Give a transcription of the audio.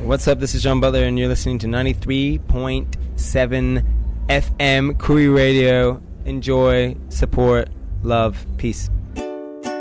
What's up? This is John Butler, and you're listening to 93.7 FM Koori Radio. Enjoy, support, love, peace.